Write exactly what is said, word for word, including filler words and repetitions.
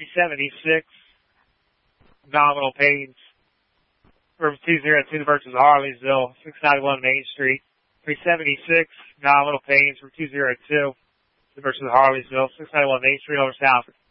three seventy-six, nominal pains for two oh two versus Harleysville, six ninety-one Main Street. three seventy-six, nominal pains for two oh two versus Harleysville, six ninety-one Main Street over South.